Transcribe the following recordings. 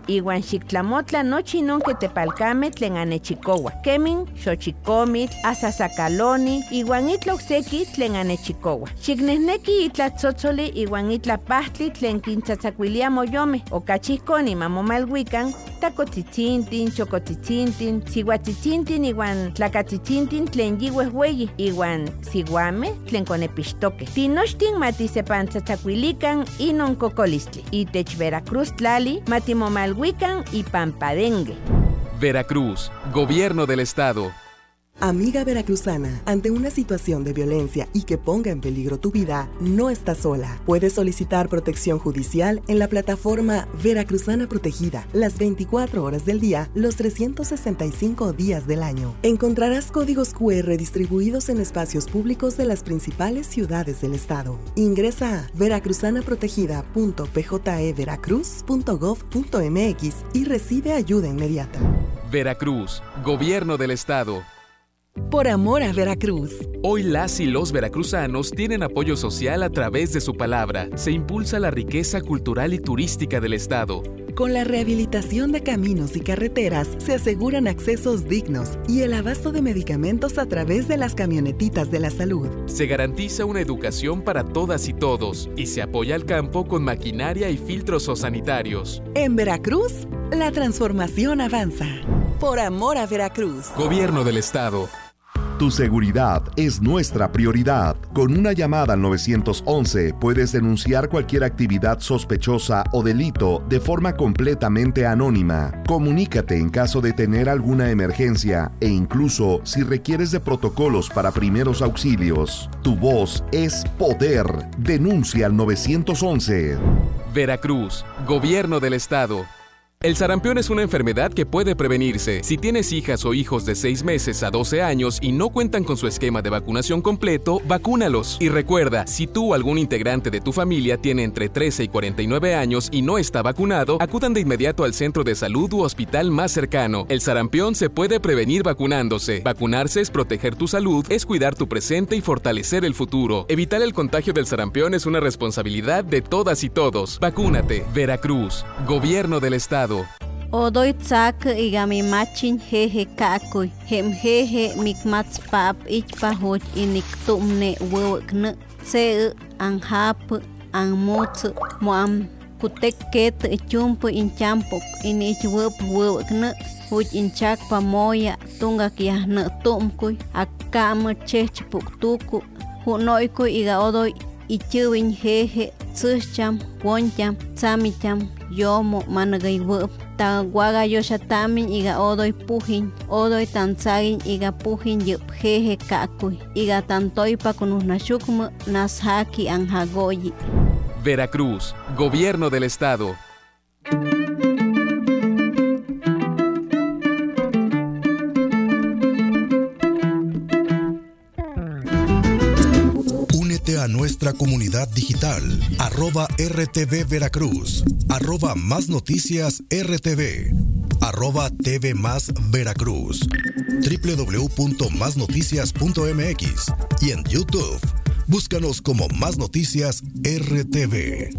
iwan xictlamotla nochi non que tepalcame tlen anechicowa. Kemin, xochicomitl, asasacaloni, iwan itla okseki tlen anechicowa. Xicnehneki itla tzotzoli iwan itla pahtli tlen kintzatzakuilia moyome. Okachihkoni mamomalhuikan, takotzitzintin, chokotzitzintin, sihuatzitzintin iwan tlakatzitzintin tlen yihuehweyi, iwan sihuame tlen konepixtoke. Tinochtin matisepantzatzakuilikan inon kokolistli. Itech Veracruz tlali matimomalhuikan ipampa-dengue. Veracruz, Gobierno del Estado. Amiga veracruzana, ante una situación de violencia y que ponga en peligro tu vida, no estás sola. Puedes solicitar protección judicial en la plataforma Veracruzana Protegida, las 24 horas del día, los 365 días del año. Encontrarás códigos QR distribuidos en espacios públicos de las principales ciudades del estado. Ingresa a veracruzanaprotegida.pjeveracruz.gov.mx y recibe ayuda inmediata. Veracruz, Gobierno del Estado. Por amor a Veracruz. Hoy las y los veracruzanos tienen apoyo social a través de su palabra. Se impulsa la riqueza cultural y turística del estado. Con la rehabilitación de caminos y carreteras, se aseguran accesos dignos y el abasto de medicamentos a través de las camionetitas de la salud. Se garantiza una educación para todas y todos y se apoya al campo con maquinaria y filtros sanitarios. En Veracruz, la transformación avanza. Por amor a Veracruz. Gobierno del Estado. Tu seguridad es nuestra prioridad. Con una llamada al 911 puedes denunciar cualquier actividad sospechosa o delito de forma completamente anónima. Comunícate en caso de tener alguna emergencia e incluso si requieres de protocolos para primeros auxilios. Tu voz es poder. Denuncia al 911. Veracruz, Gobierno del Estado. El sarampión es una enfermedad que puede prevenirse. Si tienes hijas o hijos de 6 meses a 12 años y no cuentan con su esquema de vacunación completo, vacúnalos. Y recuerda, si tú o algún integrante de tu familia tiene entre 13 y 49 años y no está vacunado, acudan de inmediato al centro de salud u hospital más cercano. El sarampión se puede prevenir vacunándose. Vacunarse es proteger tu salud, es cuidar tu presente y fortalecer el futuro. Evitar el contagio del sarampión es una responsabilidad de todas y todos. Vacúnate. Veracruz, Gobierno del Estado. Odoy tsak igami machin jeje kakuy hem jeje mikmats pap ichpa hoj inik tumne wewkne se anhap anmuts moam kutek ket chumpu inchampok inich wewkne hoj inchak pamoya tunga kiahne tumkuy akam chechpuk tuku hunoykuy iga odoy ichuwin jeje tsucham woncham tsamicham yomo managay web ta waga yoshatamin iga odoy puhin odoy tansagin iga puhin yup jeje kakuy iga tantoy pa kunusnashukmu nashaki anhagoyi. Veracruz, Gobierno del Estado. A nuestra comunidad digital, @RTV Veracruz, @Más Noticias RTV, @TV Más Veracruz, www.masnoticias.mx y en YouTube, búscanos como Más Noticias RTV.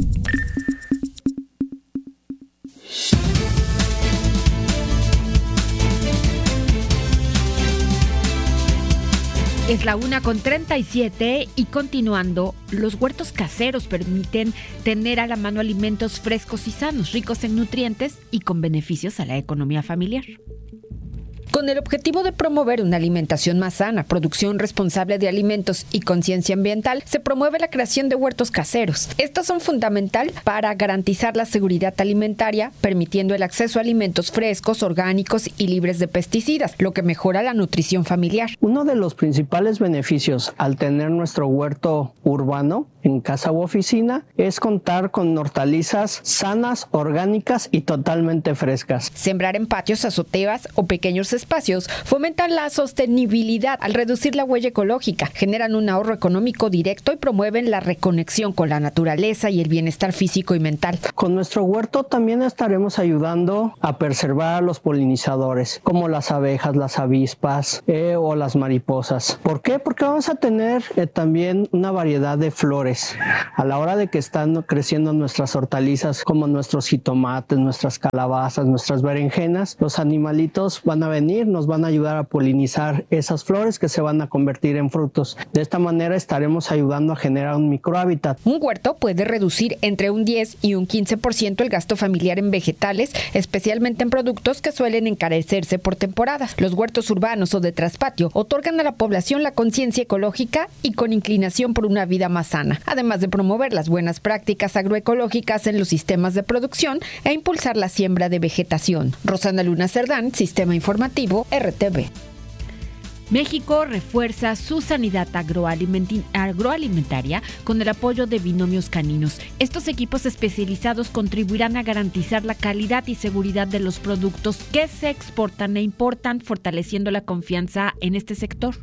Es la 1:37 y continuando, los huertos caseros permiten tener a la mano alimentos frescos y sanos, ricos en nutrientes y con beneficios a la economía familiar. Con el objetivo de promover una alimentación más sana, producción responsable de alimentos y conciencia ambiental, se promueve la creación de huertos caseros. Estos son fundamentales para garantizar la seguridad alimentaria, permitiendo el acceso a alimentos frescos, orgánicos y libres de pesticidas, lo que mejora la nutrición familiar. Uno de los principales beneficios al tener nuestro huerto urbano en casa u oficina es contar con hortalizas sanas, orgánicas y totalmente frescas. Sembrar en patios, azoteas o pequeños espacios fomentan la sostenibilidad al reducir la huella ecológica, generan un ahorro económico directo y promueven la reconexión con la naturaleza y el bienestar físico y mental. Con nuestro huerto también estaremos ayudando a preservar a los polinizadores, como las abejas, las avispas o las mariposas. ¿Por qué? Porque vamos a tener también una variedad de flores flores. A la hora de que están creciendo nuestras hortalizas, como nuestros jitomates, nuestras calabazas, nuestras berenjenas, los animalitos van a venir, nos van a ayudar a polinizar esas flores que se van a convertir en frutos. De esta manera estaremos ayudando a generar un microhábitat. Un huerto puede reducir entre un 10 y un 15% el gasto familiar en vegetales, especialmente en productos que suelen encarecerse por temporadas. Los huertos urbanos o de traspatio otorgan a la población la conciencia ecológica y con inclinación por una vida más sana, además de promover las buenas prácticas agroecológicas en los sistemas de producción e impulsar la siembra de vegetación. Rosana Luna Cerdán, Sistema Informativo, RTV. México refuerza su sanidad agroalimentaria con el apoyo de binomios caninos. Estos equipos especializados contribuirán a garantizar la calidad y seguridad de los productos que se exportan e importan, fortaleciendo la confianza en este sector.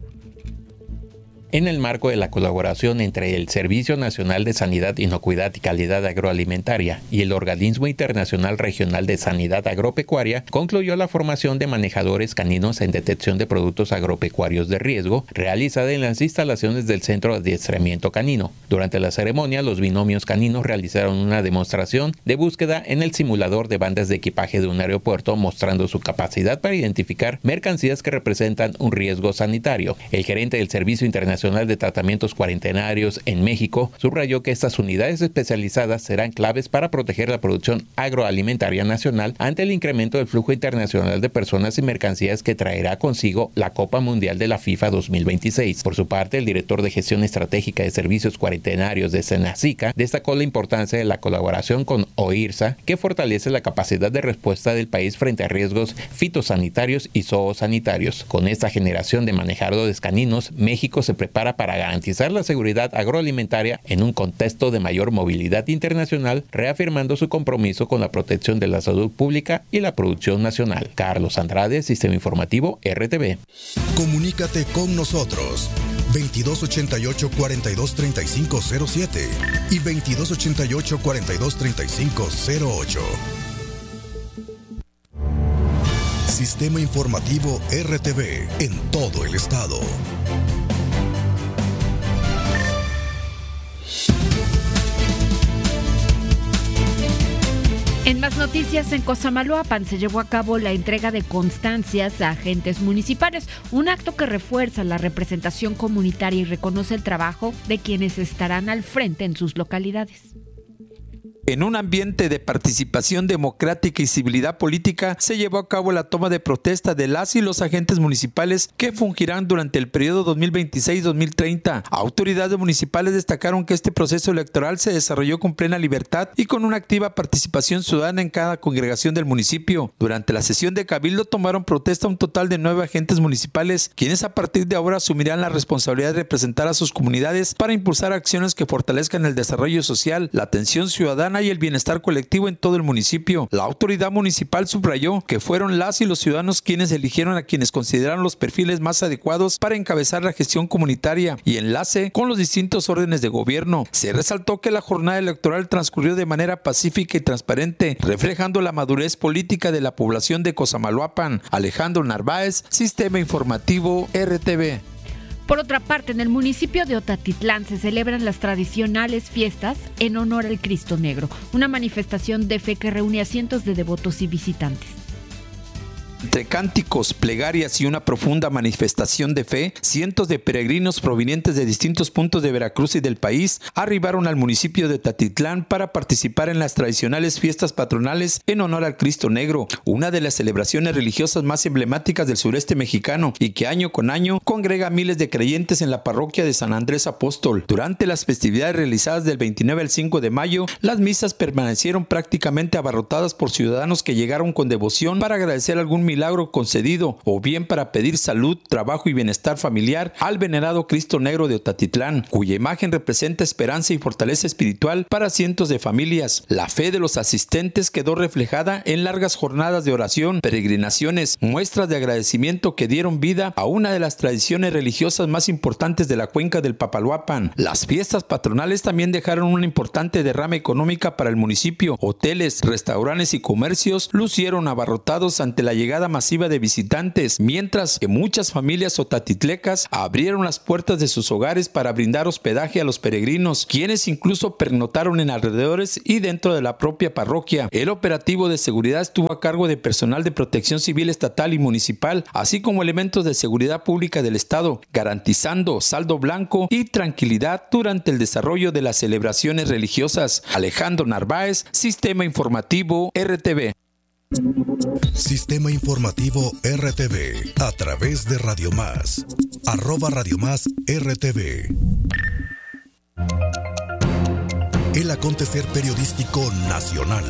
En el marco de la colaboración entre el Servicio Nacional de Sanidad, Inocuidad y Calidad Agroalimentaria y el Organismo Internacional Regional de Sanidad Agropecuaria, concluyó la formación de manejadores caninos en detección de productos agropecuarios de riesgo, realizada en las instalaciones del Centro de Adiestramiento Canino. Durante la ceremonia, los binomios caninos realizaron una demostración de búsqueda en el simulador de bandas de equipaje de un aeropuerto, mostrando su capacidad para identificar mercancías que representan un riesgo sanitario. El gerente del Servicio Internacional de Tratamientos Cuarentenarios en México subrayó que estas unidades especializadas serán claves para proteger la producción agroalimentaria nacional ante el incremento del flujo internacional de personas y mercancías que traerá consigo la Copa Mundial de la FIFA 2026. Por su parte, el director de Gestión Estratégica de Servicios Cuarentenarios de Senacica destacó la importancia de la colaboración con OIRSA, que fortalece la capacidad de respuesta del país frente a riesgos fitosanitarios y zoosanitarios. Con esta generación de manejadores caninos, México se prepara para garantizar la seguridad agroalimentaria en un contexto de mayor movilidad internacional, reafirmando su compromiso con la protección de la salud pública y la producción nacional. Carlos Andrade, Sistema Informativo, RTV. Comunícate con nosotros. 2288-423507 y 2288-423508. Sistema Informativo RTV en todo el estado. En más noticias, en Cosamaloapan se llevó a cabo la entrega de constancias a agentes municipales, un acto que refuerza la representación comunitaria y reconoce el trabajo de quienes estarán al frente en sus localidades. En un ambiente de participación democrática y civilidad política, se llevó a cabo la toma de protesta de las y los agentes municipales que fungirán durante el periodo 2026-2030. Autoridades municipales destacaron que este proceso electoral se desarrolló con plena libertad y con una activa participación ciudadana en cada congregación del municipio. Durante la sesión de cabildo tomaron protesta un total de 9 agentes municipales, quienes a partir de ahora asumirán la responsabilidad de representar a sus comunidades para impulsar acciones que fortalezcan el desarrollo social, la atención ciudadana y el bienestar colectivo en todo el municipio. La autoridad municipal subrayó que fueron las y los ciudadanos quienes eligieron a quienes consideraron los perfiles más adecuados para encabezar la gestión comunitaria y enlace con los distintos órdenes de gobierno. Se resaltó que la jornada electoral transcurrió de manera pacífica y transparente, reflejando la madurez política de la población de Cosamaloapan. Alejandro Narváez, Sistema Informativo, RTV. Por otra parte, en el municipio de Otatitlán se celebran las tradicionales fiestas en honor al Cristo Negro, una manifestación de fe que reúne a cientos de devotos y visitantes. Entre cánticos, plegarias y una profunda manifestación de fe, cientos de peregrinos provenientes de distintos puntos de Veracruz y del país arribaron al municipio de Otatitlán para participar en las tradicionales fiestas patronales en honor al Cristo Negro, una de las celebraciones religiosas más emblemáticas del sureste mexicano y que año con año congrega a miles de creyentes en la parroquia de San Andrés Apóstol. Durante las festividades realizadas del 29 al 5 de mayo, las misas permanecieron prácticamente abarrotadas por ciudadanos que llegaron con devoción para agradecer algún milagro concedido o bien para pedir salud, trabajo y bienestar familiar al venerado Cristo Negro de Otatitlán, cuya imagen representa esperanza y fortaleza espiritual para cientos de familias. La fe de los asistentes quedó reflejada en largas jornadas de oración, peregrinaciones, muestras de agradecimiento que dieron vida a una de las tradiciones religiosas más importantes de la cuenca del Papaloapan. Las fiestas patronales también dejaron una importante derrama económica para el municipio. Hoteles, restaurantes y comercios lucieron abarrotados ante la llegada llegada masiva de visitantes, mientras que muchas familias otatitlecas abrieron las puertas de sus hogares para brindar hospedaje a los peregrinos, quienes incluso pernotaron en alrededores y dentro de la propia parroquia. El operativo de seguridad estuvo a cargo de personal de protección civil estatal y municipal, así como elementos de seguridad pública del estado, garantizando saldo blanco y tranquilidad durante el desarrollo de las celebraciones religiosas. Alejandro Narváez, Sistema Informativo RTV. Sistema Informativo RTV a través de Radio Más, @Radio Más RTV. El acontecer periodístico nacional.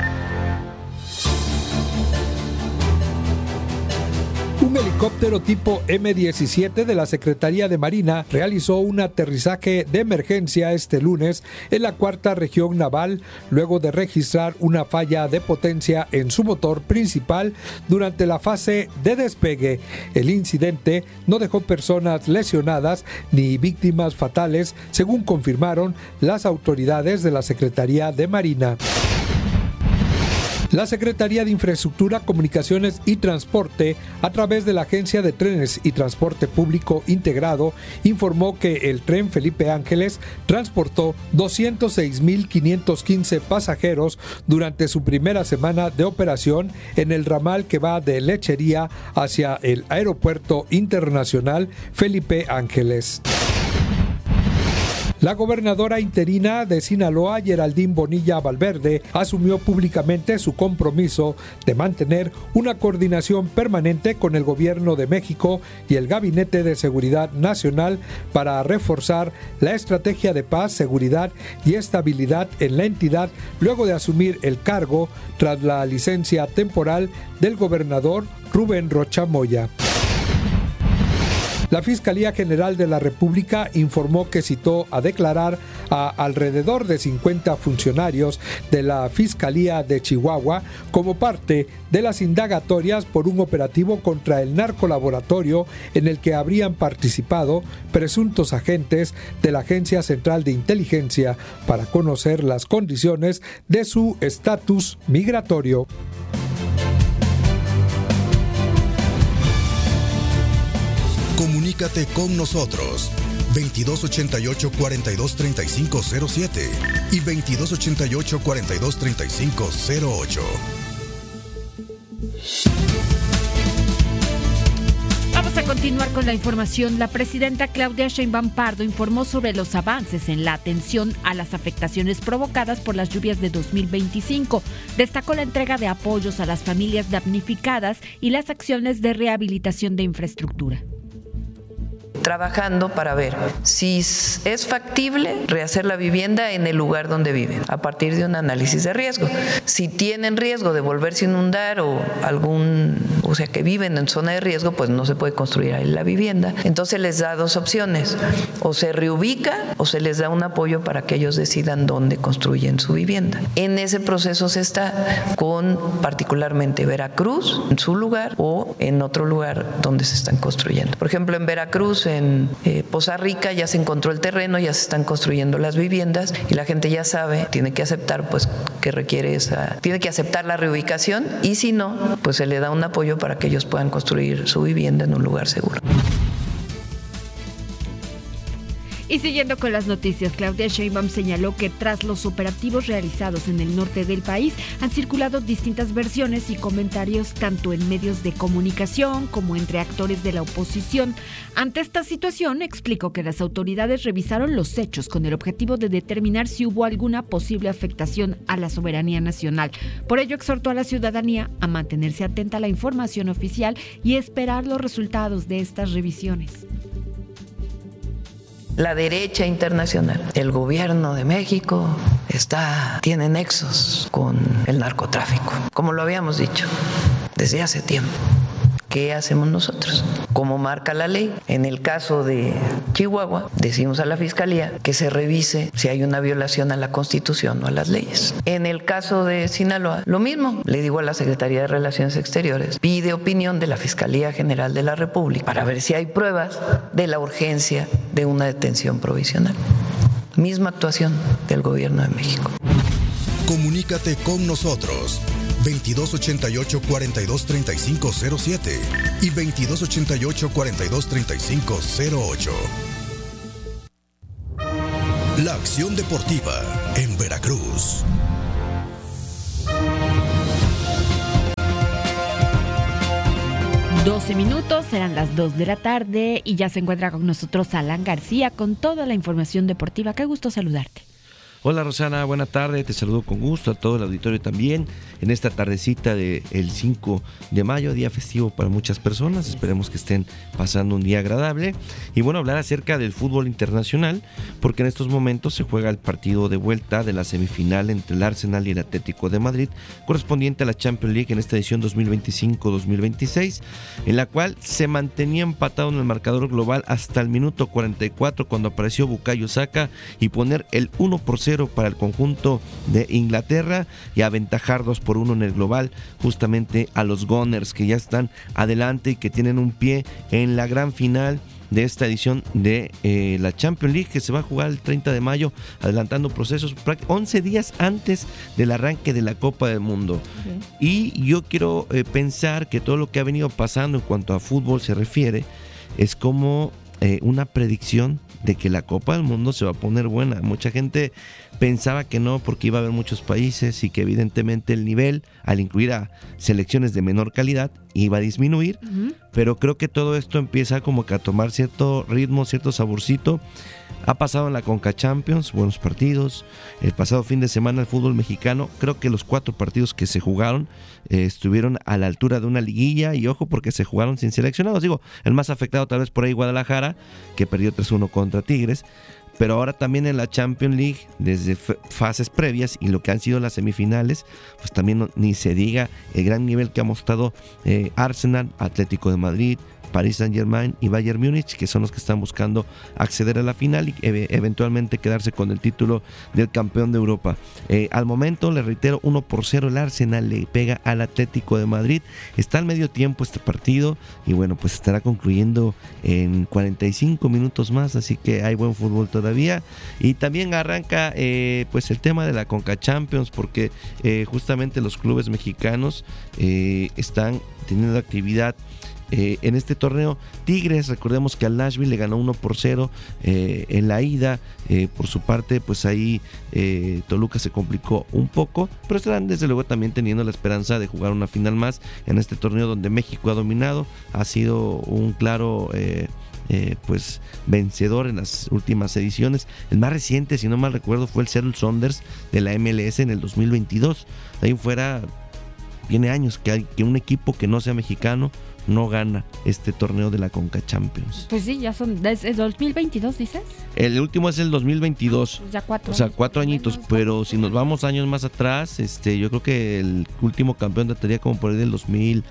Un helicóptero tipo M-17 de la Secretaría de Marina realizó un aterrizaje de emergencia este lunes en la 4ª región naval, luego de registrar una falla de potencia en su motor principal durante la fase de despegue. El incidente no dejó personas lesionadas ni víctimas fatales, según confirmaron las autoridades de la Secretaría de Marina. La Secretaría de Infraestructura, Comunicaciones y Transporte, a través de la Agencia de Trenes y Transporte Público Integrado, informó que el tren Felipe Ángeles transportó 206,515 pasajeros durante su primera semana de operación en el ramal que va de Lechería hacia el Aeropuerto Internacional Felipe Ángeles. La gobernadora interina de Sinaloa, Geraldine Bonilla Valverde, asumió públicamente su compromiso de mantener una coordinación permanente con el Gobierno de México y el Gabinete de Seguridad Nacional para reforzar la estrategia de paz, seguridad y estabilidad en la entidad luego de asumir el cargo tras la licencia temporal del gobernador Rubén Rocha Moya. La Fiscalía General de la República informó que citó a declarar a alrededor de 50 funcionarios de la Fiscalía de Chihuahua como parte de las indagatorias por un operativo contra el narcolaboratorio en el que habrían participado presuntos agentes de la Agencia Central de Inteligencia para conocer las condiciones de su estatus migratorio. Comunícate con nosotros 2288-423507 y 2288-423508. Vamos a continuar con la información. La presidenta Claudia Sheinbaum Pardo informó sobre los avances en la atención a las afectaciones provocadas por las lluvias de 2025. Destacó la entrega de apoyos a las familias damnificadas y las acciones de rehabilitación de infraestructura. Trabajando para ver si es factible rehacer la vivienda en el lugar donde viven, a partir de un análisis de riesgo. Si tienen riesgo de volverse a inundar o que viven en zona de riesgo, pues no se puede construir ahí la vivienda. Entonces les da dos opciones: o se reubica o se les da un apoyo para que ellos decidan dónde construyen su vivienda. En ese proceso se está con particularmente Veracruz, en su lugar, o en otro lugar donde se están construyendo. Por ejemplo, en Veracruz, en Poza Rica, ya se encontró el terreno, ya se están construyendo las viviendas y la gente ya sabe, tiene que aceptar pues que tiene que aceptar la reubicación, y si no, pues se le da un apoyo para que ellos puedan construir su vivienda en un lugar seguro. Y siguiendo con las noticias, Claudia Sheinbaum señaló que tras los operativos realizados en el norte del país han circulado distintas versiones y comentarios tanto en medios de comunicación como entre actores de la oposición. Ante esta situación, explicó que las autoridades revisaron los hechos con el objetivo de determinar si hubo alguna posible afectación a la soberanía nacional. Por ello, exhortó a la ciudadanía a mantenerse atenta a la información oficial y esperar los resultados de estas revisiones. La derecha internacional, el gobierno de México tiene nexos con el narcotráfico, como lo habíamos dicho desde hace tiempo. ¿Qué hacemos nosotros? Como marca la ley, en el caso de Chihuahua, decimos a la Fiscalía que se revise si hay una violación a la Constitución o a las leyes. En el caso de Sinaloa, lo mismo. Le digo a la Secretaría de Relaciones Exteriores, pide opinión de la Fiscalía General de la República para ver si hay pruebas de la urgencia de una detención provisional. Misma actuación del Gobierno de México. Comunícate con nosotros 2288-423507 y 2288-423508. La acción deportiva en Veracruz. Minutos, serán las 2 de la tarde y ya se encuentra con nosotros Alan García con toda la información deportiva. Qué gusto saludarte. Hola Rosana, buena tarde, te saludo con gusto, a todo el auditorio también, en esta tardecita del 5 de mayo, día festivo para muchas personas, esperemos que estén pasando un día agradable, y bueno, hablar acerca del fútbol internacional, porque en estos momentos se juega el partido de vuelta de la semifinal entre el Arsenal y el Atlético de Madrid, correspondiente a la Champions League en esta edición 2025-2026, en la cual se mantenía empatado en el marcador global hasta el minuto 44, cuando apareció Bukayo Saka y poner el 1-0 para el conjunto de Inglaterra y aventajar 2-1 en el global justamente a los Gunners, que ya están adelante y que tienen un pie en la gran final de esta edición de la Champions League, que se va a jugar el 30 de mayo, adelantando procesos 11 días antes del arranque de la Copa del Mundo. Okay. Y yo quiero pensar que todo lo que ha venido pasando en cuanto a fútbol se refiere es como una predicción de que la Copa del Mundo se va a poner buena. Mucha gente pensaba que no, porque iba a haber muchos países y que evidentemente el nivel, al incluir a selecciones de menor calidad, iba a disminuir, pero creo que todo esto empieza como que a tomar cierto ritmo, cierto saborcito. Ha pasado en la Conca Champions, buenos partidos. El pasado fin de semana el fútbol mexicano, creo que los 4 partidos que se jugaron estuvieron a la altura de una liguilla, y ojo porque se jugaron sin seleccionados. Digo, el más afectado tal vez por ahí Guadalajara, que perdió 3-1 contra Tigres, pero ahora también en la Champions League, desde fases previas y lo que han sido las semifinales, pues también ni se diga el gran nivel que ha mostrado Arsenal, Atlético de Madrid, Paris Saint-Germain y Bayern Múnich, que son los que están buscando acceder a la final y eventualmente quedarse con el título del campeón de Europa. Al momento, le reitero, 1-0 el Arsenal le pega al Atlético de Madrid. Está al medio tiempo este partido y bueno, pues estará concluyendo en 45 minutos más, así que hay buen fútbol todavía. Y también arranca pues el tema de la Conca Champions, porque justamente los clubes mexicanos están teniendo actividad en este torneo. Tigres, recordemos que al Nashville le ganó 1-0 en la ida. Por su parte, pues ahí Toluca se complicó un poco, pero estarán desde luego también teniendo la esperanza de jugar una final más en este torneo donde México ha dominado, ha sido un claro pues vencedor en las últimas ediciones. El más reciente, si no mal recuerdo, fue el Seattle Sounders de la MLS en el 2022. De ahí fuera tiene años que un equipo que no sea mexicano no gana este torneo de la Conca Champions. Pues sí, ya son, ¿es 2022 dices? El último es el 2022. Pues ya 4 o sea, 4 añitos, pero si nos vamos años más atrás, yo creo que el último campeón dataría como por ahí del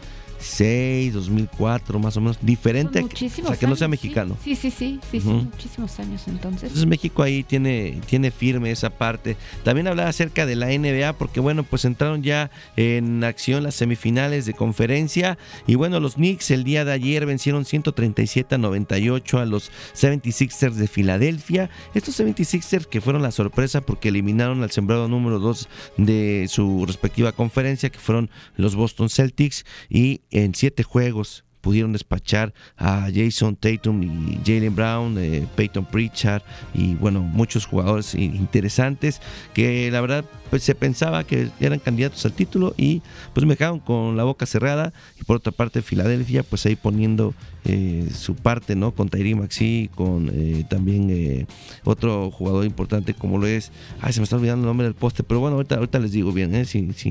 2006, 2004, más o menos, diferente, o sea, que no sea mexicano. Sí, son muchísimos años entonces. Entonces México ahí tiene firme esa parte. También hablaba acerca de la NBA, porque bueno, pues entraron ya en acción las semifinales de conferencia, y bueno, los Knicks el día de ayer vencieron 137-98 a los 76ers de Filadelfia. Estos 76ers que fueron la sorpresa porque eliminaron al sembrado número 2 de su respectiva conferencia, que fueron los Boston Celtics, y en 7 juegos pudieron despachar a Jason Tatum y Jaylen Brown, Peyton Pritchard y bueno, muchos jugadores interesantes que la verdad pues se pensaba que eran candidatos al título y pues me dejaron con la boca cerrada. Y por otra parte Filadelfia pues ahí poniendo su parte, ¿no? Con Tyrese Maxey, con también otro jugador importante como lo es, se me está olvidando el nombre del poste, pero bueno, ahorita les digo bien,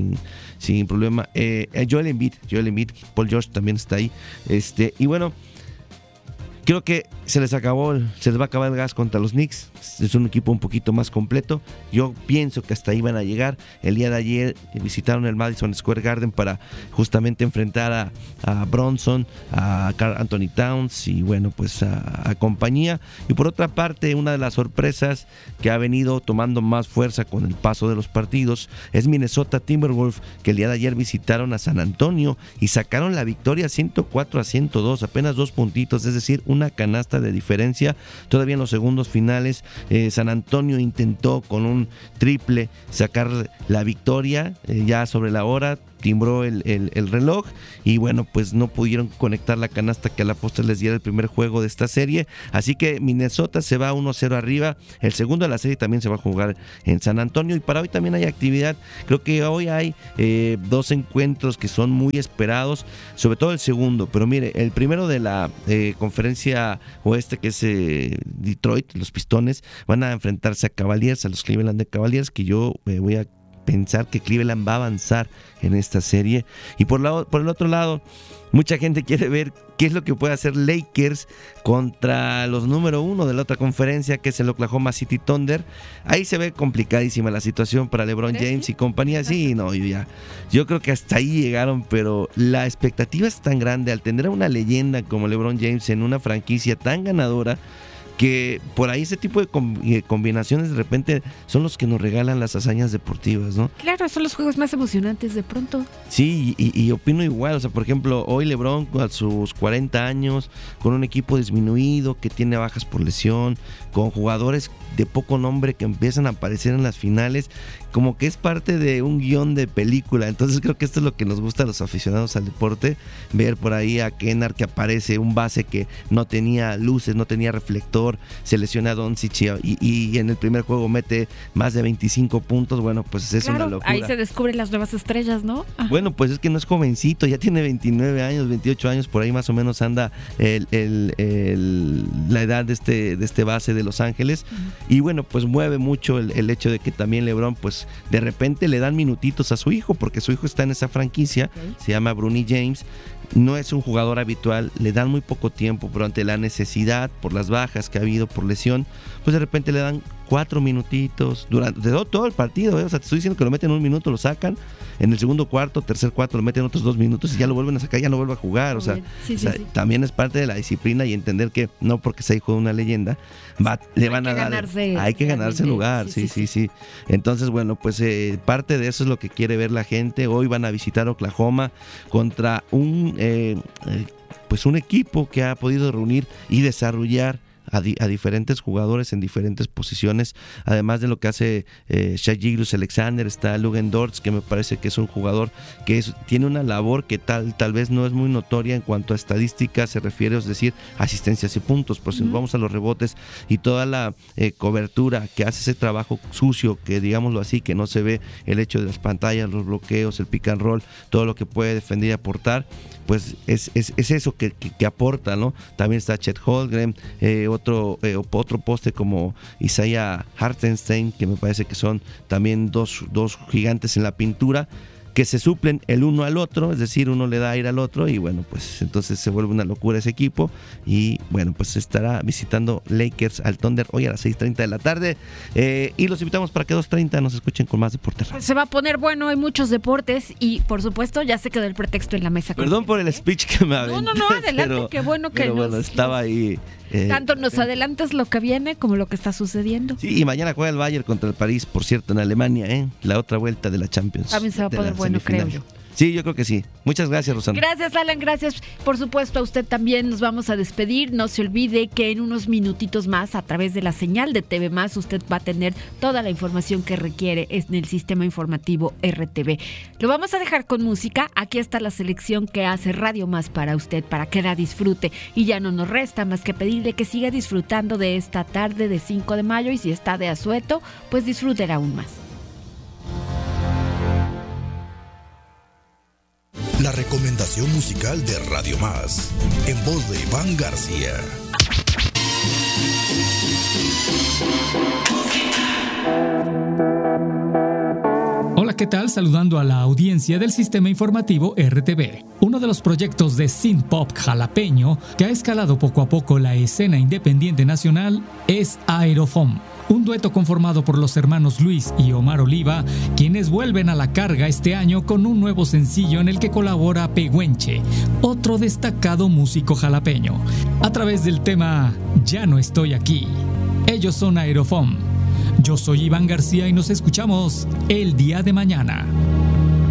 sin problema. Joel Embiid, Paul George también está ahí, y bueno, creo que se les va a acabar el gas contra los Knicks. Es un equipo un poquito más completo. Yo pienso que hasta ahí van a llegar. El día de ayer visitaron el Madison Square Garden para justamente enfrentar a Bronson, a Karl Anthony Towns y bueno, pues a compañía. Y por otra parte, una de las sorpresas que ha venido tomando más fuerza con el paso de los partidos es Minnesota Timberwolves, que el día de ayer visitaron a San Antonio y sacaron la victoria 104-102, apenas 2 puntitos, es decir, una canasta de diferencia. Todavía en los segundos finales San Antonio intentó con un triple sacar la victoria ya sobre la hora. timbró el reloj y bueno, pues no pudieron conectar la canasta que a la postre les diera el primer juego de esta serie, así que Minnesota se va 1-0 arriba. El segundo de la serie también se va a jugar en San Antonio y para hoy también hay actividad. Creo que hoy hay 2 encuentros que son muy esperados, sobre todo el segundo, pero mire, el primero de la conferencia oeste, que es Detroit, los Pistones van a enfrentarse a Cavaliers, a los Cleveland Cavaliers, que yo voy a pensar que Cleveland va a avanzar en esta serie. Y por el otro lado, mucha gente quiere ver qué es lo que puede hacer Lakers contra los número 1 de la otra conferencia, que es el Oklahoma City Thunder. Ahí se ve complicadísima la situación para LeBron James y compañía. Sí, no, yo creo que hasta ahí llegaron, pero la expectativa es tan grande al tener a una leyenda como LeBron James en una franquicia tan ganadora, que por ahí ese tipo de combinaciones de repente son los que nos regalan las hazañas deportivas, ¿no? Claro, son los juegos más emocionantes de pronto. Sí, y opino igual, o sea, por ejemplo, hoy LeBron a sus 40 años, con un equipo disminuido, que tiene bajas por lesión, con jugadores de poco nombre que empiezan a aparecer en las finales, como que es parte de un guión de película. Entonces creo que esto es lo que nos gusta a los aficionados al deporte, ver por ahí a Kennard que aparece, un base que no tenía luces, no tenía reflector, se lesiona a Doncic y en el primer juego mete más de 25 puntos. Bueno, pues es una locura. Ahí se descubren las nuevas estrellas, ¿no? Ajá. Bueno, pues es que no es jovencito, ya tiene 29 años, 28 años, por ahí más o menos anda la edad de este base de Los Ángeles. Y bueno, pues mueve mucho el hecho de que también LeBron, pues de repente le dan minutitos a su hijo, porque su hijo está en esa franquicia, se llama Bronny James. No es un jugador habitual, le dan muy poco tiempo, pero ante la necesidad, por las bajas que ha habido por lesión, pues de repente le dan 4 minutitos durante todo el partido, O sea, te estoy diciendo que lo meten 1 minuto, lo sacan, en el segundo cuarto, tercer cuarto lo meten otros 2 minutos y ya lo vuelven a sacar, ya no vuelve a jugar. O sea, también es parte de la disciplina y entender que no porque sea hijo de una leyenda le van a dar, hay que ganarse el lugar. Sí. Entonces, bueno, pues parte de eso es lo que quiere ver la gente. Hoy van a visitar Oklahoma contra un equipo que ha podido reunir y desarrollar a diferentes jugadores en diferentes posiciones, además de lo que hace Shai Gilgeous-Alexander. Está Luguentz Dort, que me parece que es un jugador que tiene una labor que tal vez no es muy notoria en cuanto a estadísticas se refiere, es decir, asistencias y puntos, pero si nos vamos a los rebotes y toda la cobertura que hace ese trabajo sucio, que digámoslo así, que no se ve, el hecho de las pantallas, los bloqueos, el pick and roll, todo lo que puede defender y aportar, pues es eso que aporta, ¿no? También está Chet Holmgren, otro poste como Isaiah Hartenstein, que me parece que son también dos gigantes en la pintura, que se suplen el uno al otro, es decir, uno le da aire al otro y bueno, pues entonces se vuelve una locura ese equipo. Y bueno, pues estará visitando Lakers al Thunder hoy a las 6:30 de la tarde y los invitamos para que 2:30 nos escuchen con más deportes. Se va a poner bueno, hay muchos deportes y por supuesto ya se quedó el pretexto en la mesa. Perdón por el speech que me aventé. No, adelante, qué bueno que estaba ahí. Tanto nos adelantas lo que viene como lo que está sucediendo. Sí, y mañana juega el Bayern contra el París, por cierto, en Alemania, la otra vuelta de la Champions. También se va a poner bueno, creo yo. Sí, yo creo que sí. Muchas gracias, Rosana. Gracias, Alan. Gracias, por supuesto, a usted también. Nos vamos a despedir. No se olvide que en unos minutitos más, a través de la señal de TV+, usted va a tener toda la información que requiere en el sistema informativo RTV. Lo vamos a dejar con música. Aquí está la selección que hace Radio Más para usted, para que la disfrute. Y ya no nos resta más que pedirle que siga disfrutando de esta tarde de 5 de mayo. Y si está de asueto, pues disfrútela aún más. La recomendación musical de Radio Más, en voz de Iván García. Hola, ¿qué tal? Saludando a la audiencia del sistema informativo RTV. Uno de los proyectos de synth pop jalapeño que ha escalado poco a poco la escena independiente nacional es Aerofón. Un dueto conformado por los hermanos Luis y Omar Oliva, quienes vuelven a la carga este año con un nuevo sencillo en el que colabora Pehuenche, otro destacado músico jalapeño, a través del tema Ya no estoy aquí. Ellos son Aerofón. Yo soy Iván García y nos escuchamos el día de mañana.